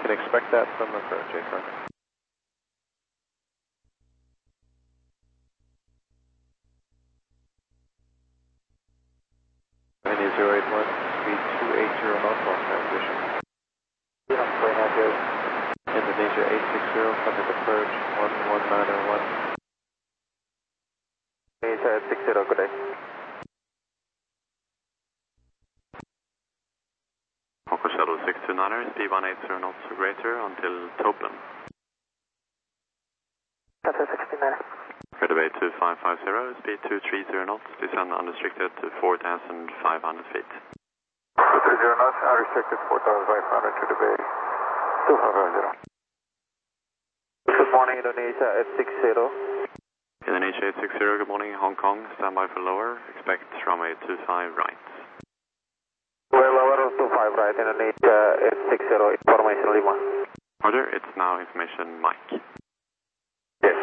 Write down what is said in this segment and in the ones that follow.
can expect that from approach, ACAR. India 081, speed 280 knots, long transition. Indonesia 860, contact approach 11901. Indonesia 860, good day. Hawker Shuttle 629er, speed 180 knots or greater until Topen. Shuttle 629er. Credit Bay 2550, speed 230 knots, descend unrestricted to 4,500 feet. 230 knots, unrestricted 4,500 to the bay. 2550. Good morning, Indonesia 860. Indonesia 860, good morning, Hong Kong, standby for lower, expect runway 25 right. Well, lower 25 right, Indonesia 860, information Lima. Roger, it's now information Mike. Yes.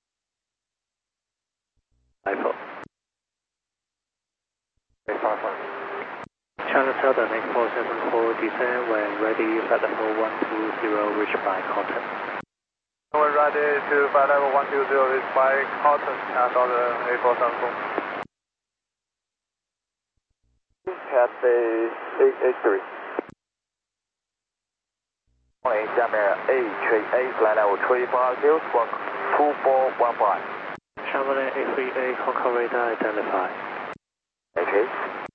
iPhone. China Southern 8474, descend when ready, flight level 120, reach by contact. When ready to flight level 120, reach by contact, China Southern 8474. Cathay 883. Morning, Jamaica 838, flight level 350, squawk 2415. Chevrolet 838, Hong Kong radar identified. Okay.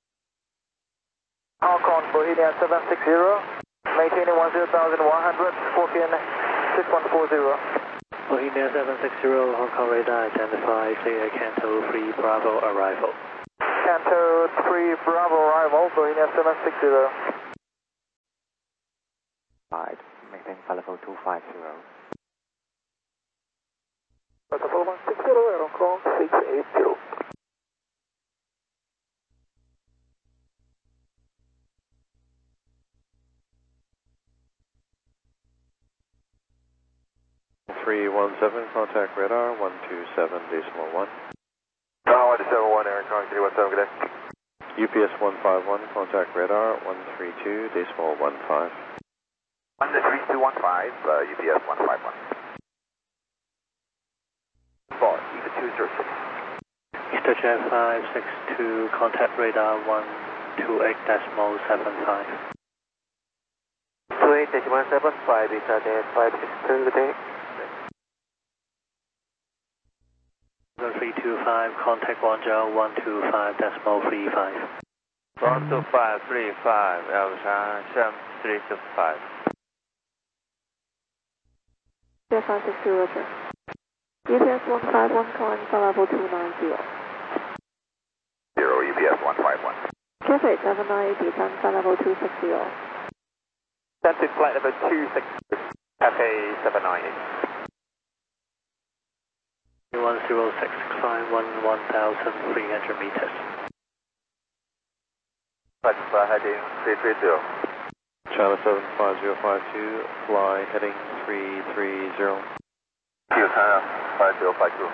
Hong Kong, Bohemian 760, maintaining 10,100, 14 6140. Bohemia 760, Hong Kong radar identified, clear Canto 3 Bravo arrival. Canto 3 Bravo arrival, Bohemia 760. Right, maintain flight level 250. Level 160, Hong Kong 680. Contact radar 127.1. 171, Aaron Kong 317, good day. UPS 151, contact radar 132.15. 13215, UPS 151. 4, EVA 206. EasterJet 562, contact radar 128.75. 28.75, EasterJet 562, good day. 325, contact Guangzhou 125.35. 12535, Elsa 7325. Jet 562, Roger. UPS 151 calling for level 290. 0, UPS 151. Cathay 798, descend for level 260. Centered flight number 26, Cathay 798. 106, climb 1,300 meters. Heading 330. China 75052, fly heading 330. China 5052.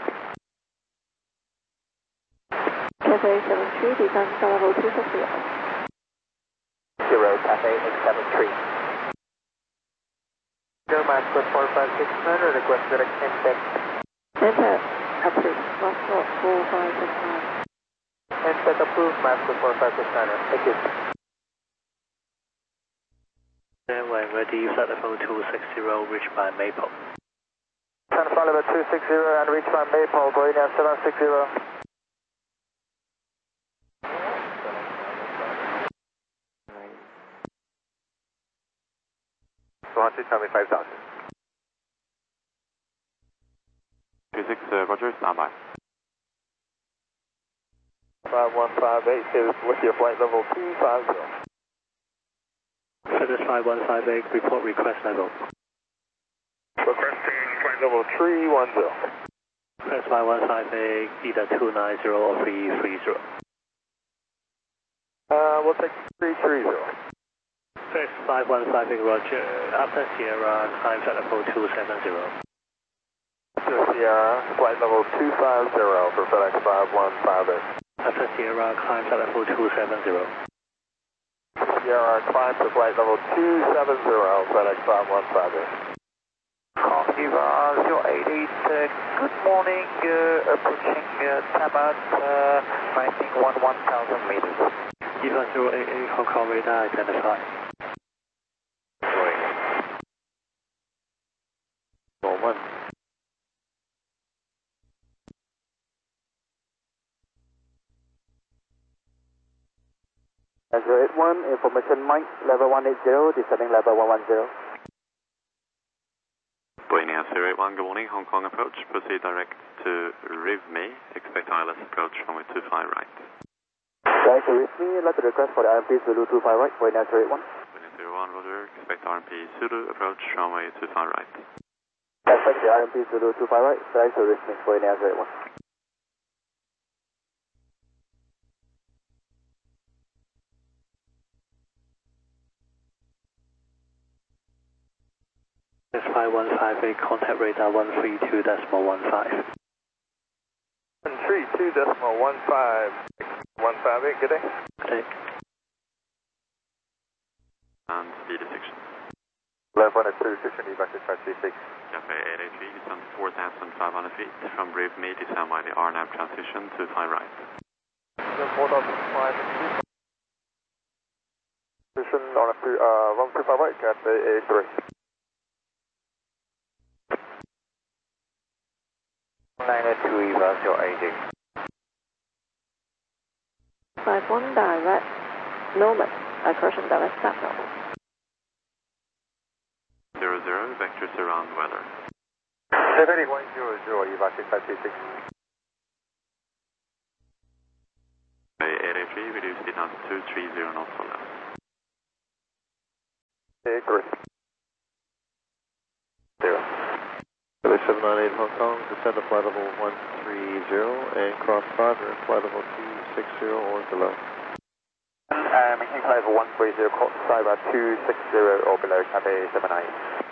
Cathay 73, descend for level 260. 0, Cathay 873. Go max 456, request direct index. Enter approved, Moscow 4569. Index approved, max 456, thank you. Then when ready, flight level 260, reach by Maple. China flight level 260 and reach by Maple, Bohemia 760. $275,000. 26, Roger, standby. 5158 is with your flight level 250. Feathers 5158, report request level. Requesting flight level 310. Press 5158, either 290 or 330. We'll take 330. Press 5158, Roger. After Sierra, climb flight level 270. Sierra, flight level 250 for FedEx 5158. After Sierra, climb flight level 270. Sierra, climb to flight level 270, FedEx 515. Eva 088, good morning, approaching Tamat, rising 1,000 meters. Eva 088, Hong Kong radar identified. One. Azure 81, information Mike, level 180, descending level 110. Boeing 081, good morning, Hong Kong approach, proceed direct to RIVME, expect ILS approach runway 25 right. Direct to RIVME, let the request for the RMP Zulu 25 right, Boeing 081. Boeing 081, roger, expect RMP Zulu approach runway 25 right. Expect the RMP Zulu 25 right, direct to RIVME, Boeing 081. That's 5158, contact radar 132.15. 132.15, 158, good day. Okay. And speed is 6. Left 102, station evacuate 536. Cafe 883, descend 4,500 feet from RIVME, descend by the RNAV transition to 5 right. 4,500 feet. Position on a 125 right, Cafe 83. 982 Eva 088. 51 direct, Nomad, accursion direct step now. 00, vectors around weather. 78100, evacuate 536. Cafe 883, reduce speed down to 230 knots or less. 83. 0. 798 Hong Kong, descend to flight level 130 and cross 5 or flight level 260 or below. Maintain flight level 130, cross 5 at 260 or below, Cafe 79.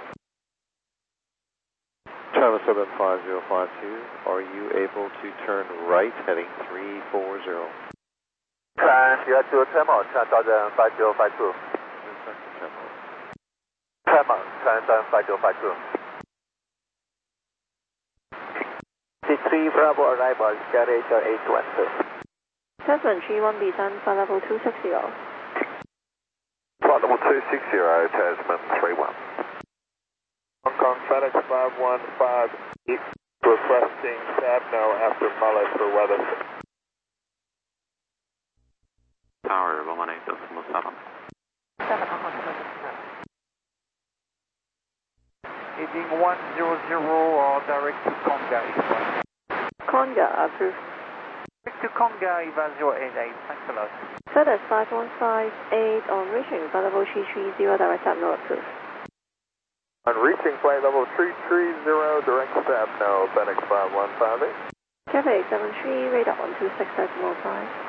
China 75052, are you able to turn right heading 340? You have to Tremor, 5052. Tremor, 5052. 3 Bravo arrival, garage 812. Tasman 31 descend flight level 260. Flight level 260, Tasman 31. Hong Kong FedEx 515, requesting Sabno after Mullet for weather. Tower 118.7. Heading 100 or direct to Konga. Conga approved. Direct to Konga, Eva 088, thanks a lot. FedEx 5158 on reaching flight level 330 direct step no approved. On reaching flight level 330, direct Sabno, FedEx 5158. Cafe 73, radar 126.05.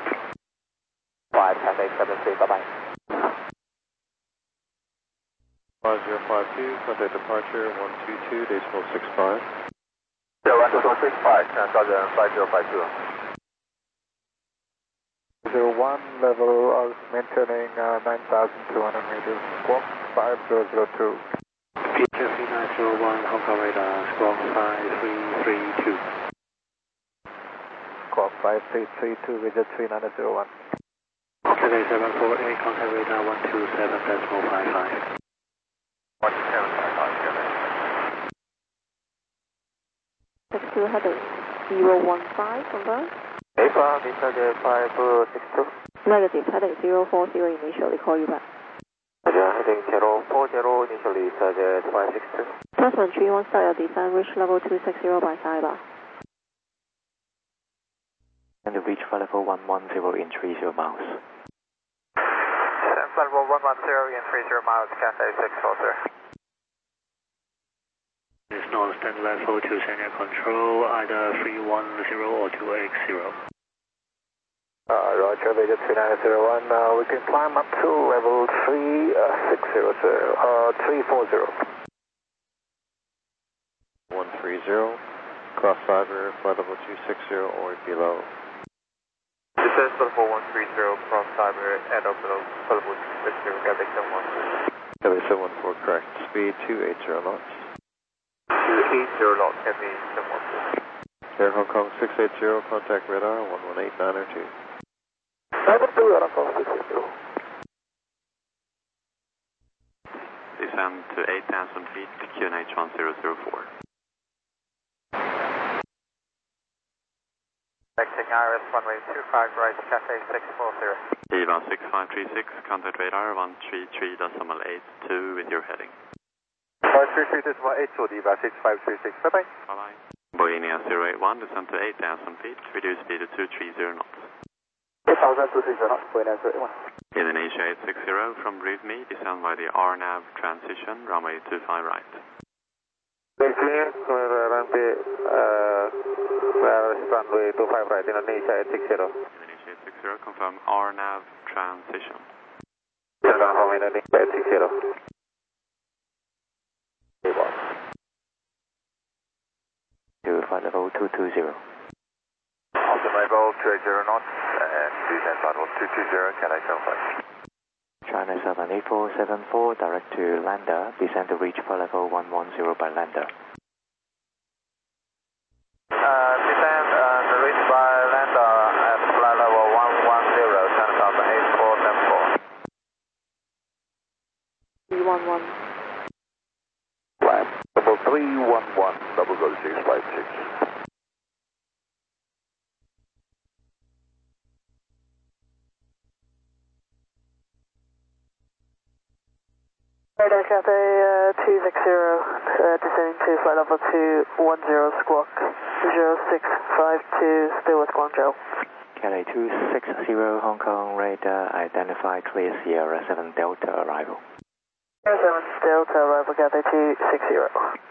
5 Cafe 73, bye-bye. 5052, contact departure 122, decimal 65. 165, 5052. 01, level of maintaining 9,200 meters, squawk 5002. Future 3901, Hong Kong radar, squawk 5332. Squawk 5332, visit 3901. Cafe 748, contact radar 127.55. 62 heading 015, confirm. Eva, descend 562. Negative, heading 040, initially call you back. Heading 040, initially descend 562. Tasman 31 start your descent, reach level 260 by Saiba. And reach flight level 110 in 30 miles. Flight level 110 in 30 miles, Cafe 640. It's non-stand level to senior control, either 310 or 280. Roger, Visit 3901. We can climb up to level 340. 130, cross 5 or flight level 260 or below. Descend level 130, cross cyber and orbital level 260, Cathay 714. Cathay 714, correct. Speed 280 knots. 280 knots, Cathay 714. Air Hong Kong 680, contact radar 118902. Cyber 2, Air Hong Kong 680. Descend to 8,000 feet, QNH 1004. Exiting Iris, runway 25 right, Cathay 640. EVA 6536, contact radar 133.82 with your heading. 533.82, EVA 6536, bye-bye. Bye-bye. Bohemia 081, descend to 8,000 feet, reduce speed to 230 knots. 8,230 knots, Bohemia 081. Indonesia 860, from RIVME, descend by the RNAV transition, runway 25 right. Clear, runway 25 right, Indonesia 860. Indonesia 860, confirm RNAV transition. Confirm Indonesia 860. To flight level 220. Altimeter level 280 knots and descend flight level 220, Cathay 75. China 78474, direct to lander, descend to reach flight level 110 by lander. Descend and reach by lander at flight level 110, China 78474. 311. Flight level 311, 00656. Radar Cathay 260, descending to flight level 210, squawk 0652, still with Guangzhou. Cathay 260, Hong Kong radar, identify clear Sierra 7 Delta arrival. Sierra 7 Delta arrival, Cathay 260.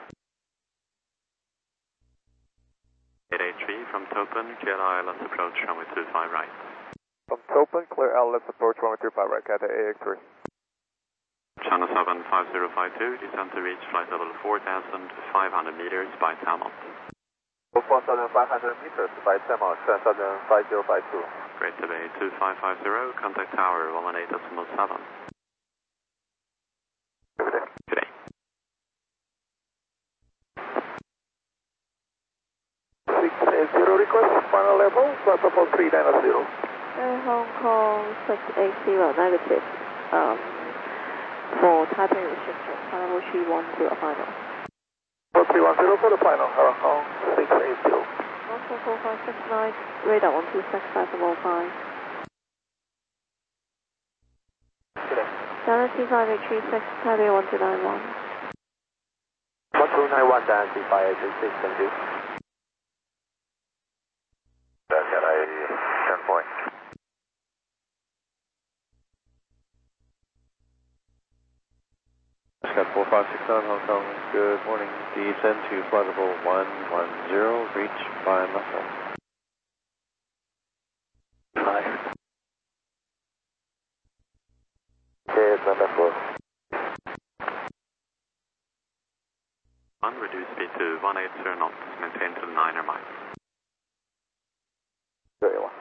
883 from Topen, clear ILS approach, runway 25 right. From Topen, clear LS approach, runway 25 right, Cathay AX3. China 75052, descend to reach flight level 4,500 meters by Tamont. 4,500 meters by Tamont, China 75052. Greater Bay 2550, contact tower 118.7. Good day. 680 request, final level, flight level 390. Air Hong Kong 680, negative. For Taipei restriction, flight level 310 final. 310 for the final, Hong Kong 680. Also 4569, radar 126.505. Galaxy 5836, Taipei 1291. 1291, Galaxy 5836, thank you. Cathay 10 point. Scott 4569, Hong Kong, good morning. Descend to flight level 110, reach by muscle. 5. Okay, wonderful. 1, reduce speed to 180 knots, maintain to 9 miles. Very well.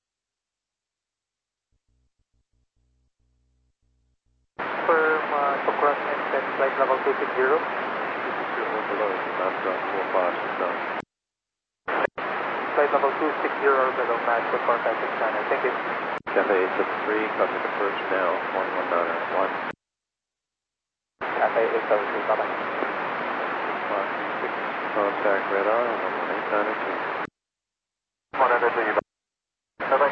Firm, crossing at flight level 260. 260 below, not drop 4569. Flight level 260 below match for contact with China. Thank you. Cathay 873, contact approach now, 11901. Cathay 873, bye-bye. 536, contact radar 11892. 102, bye-bye.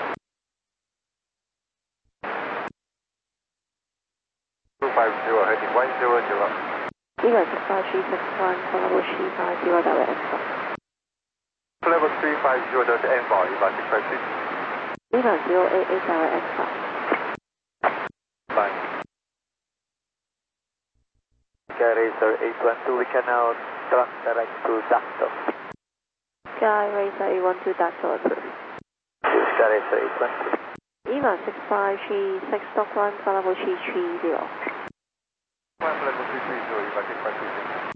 250, heading 100. EVA 65361, flight level 350, direct exit. Level 350, Delta N-bar, EVA 653. EVA 088, direct exit. Bye. Cathay 812, we can now track direct to Dacto. Sky Racer 812, Dactyl approved. Cathay 820. EVA 6536, stop line, flight level 330. Level 330, EVA 653.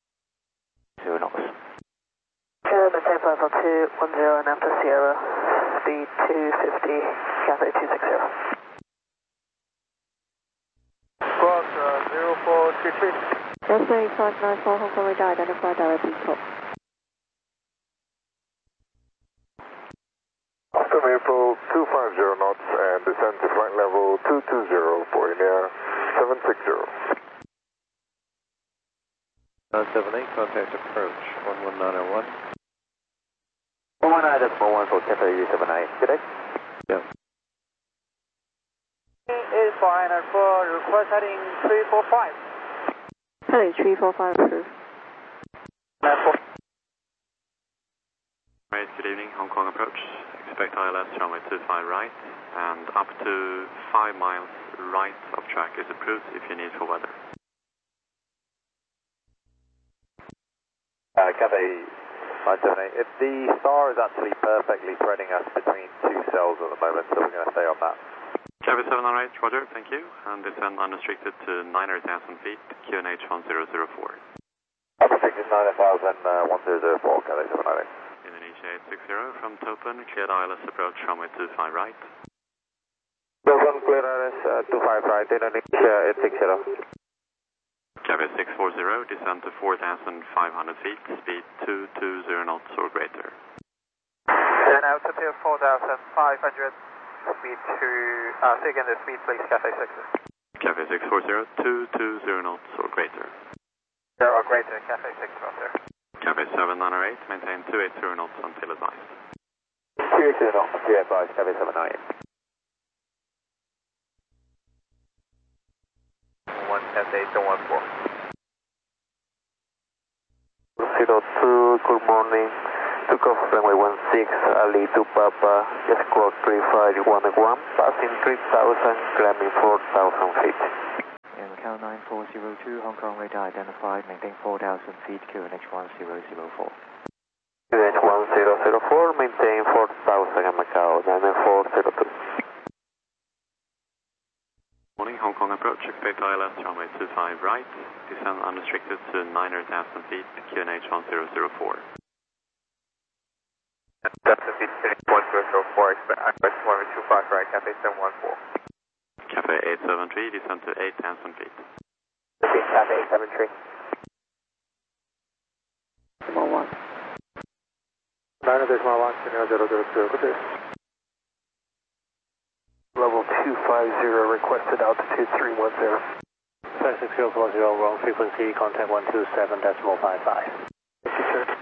0 knots. Sierra 10 flight level 210, and after Sierra. speed 250, Cathay 260. Cross 0433. Delta 8594 Hong Kong radar identified direct beacon. Oscar Maple 250 knots and descend to flight level 220 for Air 760. 978, contact approach 11901. 119.14 Cathay 78. Good day. Yeah. 8494, request heading 345. Heading 345 approved. Right, good evening, Hong Kong approach. Expect ILS runway 25 right, and up to 5 miles right of track is approved if you need for weather. Cathay 578. If the star is actually perfectly threading us between two cells at the moment, so we're going to stay on that. Cathay 798, roger, thank you, and descend unrestricted to 9,000 feet, QNH 1004. Unrestricted 9,000, 1004, Cathay 798. Indonesia 860 from Topan, cleared ILS approach runway 25 right. Topan, clear ILS 25 right, Indonesia 860. Cathay 640, descend to 4,500 feet, speed 220 knots or greater. Then altitude 4,500, speed to, say again the speed please, Cathay 6. Cathay 640, 220 knots or greater. 0 or greater, Cathay 6 there. Cathay 798, maintain 280 knots until advised. 280 knots, until advised, Cathay 798. 1 Cathay 214. 02, good morning. Took off runway 16, Ali to Papa, just clock 35, 101, passing 3,000, climbing 4,000 feet. Macau 9402, Hong Kong radar identified, maintain 4,000 feet, QNH 1004. QNH 1004, maintain 4,000 in Macau, 9402. Morning, Hong Kong approach, expect ILS runway 25 right, descend unrestricted to 9,000 feet, QNH 1004. That's the feet 1004, expect ILS runway 25 right, Cathay 714. Cathay 873, descend to 8,000 feet. Repeat, Cathay 873. 1. 9,002, good day. Level 250, requested altitude 310. 56040, wrong frequency, contact 127.55. Thank you, sir.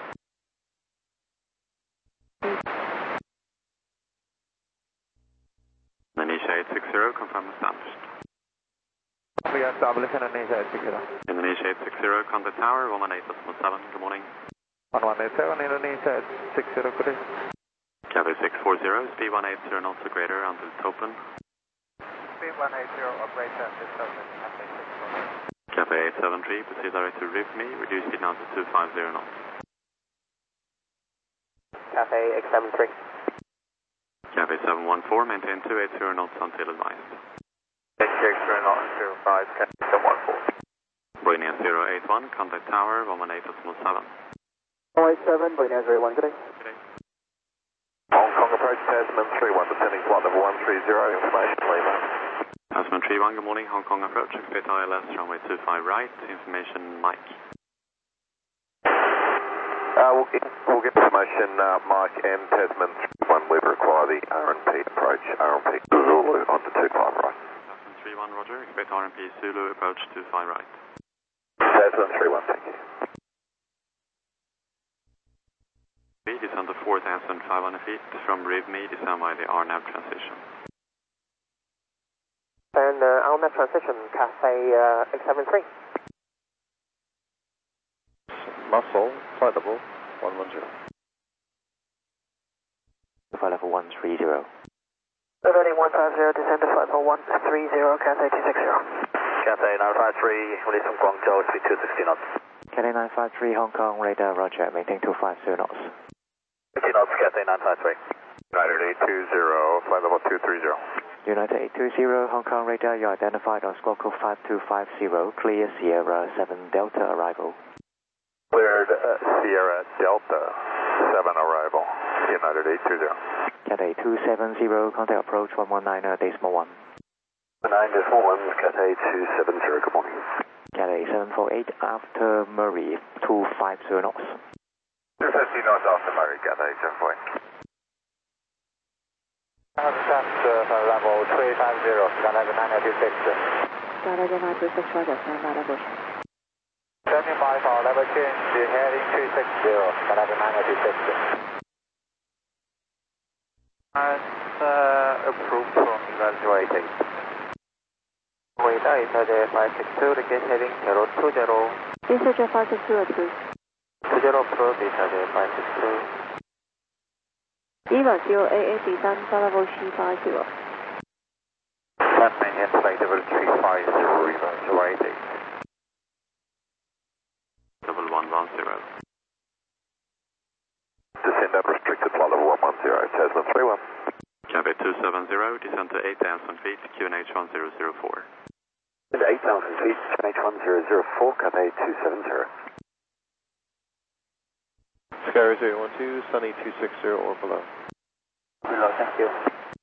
Indonesia 860, confirm established. We are established in Indonesia 860. Indonesia 860, contact tower, 118.7, good morning. 1187, Indonesia 860, good day. Cathay 640, speed 180 knots or greater until Topan. Speed 180 or greater until Topan, Cathay 640. Cathay 873, proceed direct to Rivne, reduce speed now to 250 knots. Cathay 873. Cathay 714, maintain 280 knots until advised. 860 knots, 05, Cathay 714. Boeing 081, contact tower, 118.7. 087, Boeing 081, good day. Good day. Hong Kong approach, Tasman 31, descending flight level 130, information Lima. Tasman 31, good morning, Hong Kong approach, expect ILS runway 25 right, information Mike. We'll get information, Mike and Tasman 31, we require the RNP approach, RNP Zulu onto 25 right. Tasman 31, roger, expect RNP Zulu approach 25 right. Tasman 31, thank you. Descend to 4,500 feet from Rivne, descend by the RNAV transition. And RNAV transition, Cathay 873. Muscle, flight level 110. Flight level 130. Heading 150, descend to flight level 130, Cathay 260. Cathay 953, release from Guangzhou, speed 260 knots. Cathay 953, Hong Kong radar, roger, maintain 250 knots. 50 knots, Cathay 953. United 820, flight level 230. United 820, Hong Kong radar, you identified on squawk code 5250, clear Sierra 7 Delta arrival. Cleared Sierra Delta 7 arrival, United 820. Cathay 270, contact approach 119.1. 9.1, Cathay 270, good morning. Cathay 748 after Murray, 250 knots. 250 knots after Murray, Cathay 748. Level 350, Canada 926. Canada 926, Roger, stand by level check. Standing by for level change, heading 360, Canada 926. And approved from evaluating. Wait, Italy 562, request heading 020. Researcher 562 approved. 20 approved, Italy 562. Eva 088 descend flight level C50. Land maintain flight level 350, evaluating. 1110. Descend up restricted flight level 110, Tasman 31. Cathay 270, descend to 8,000 feet, QNH 1004. 8,000 feet, QNH 1004, Cathay 270. Skyr 012, Sunny 260 or below. Below, thank you.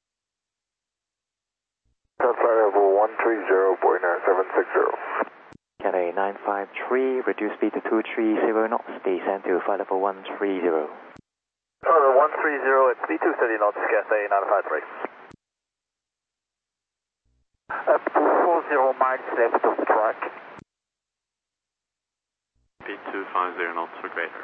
Flight level 130, Boeing 760. Cathay 953, reduce speed to 230 knots, descend to flight level 130. 130 at speed 230 knots, Cathay 953. Up to 40 miles left of track. Speed 250 knots or greater.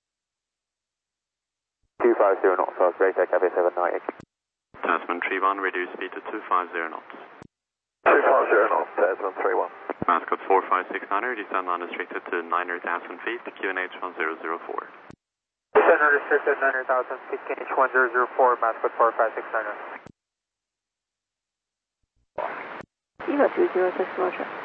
250 knots, or greater, Cathay 798. Tasman 31, reduce speed to 250 knots. 250 knots, Tasman 31. Mascot 456 descend unrestricted to 900,000 feet, QNH 1004. Descend unrestricted 900,000 feet, QNH 1004, Mascot 456 Eva 206, Roger.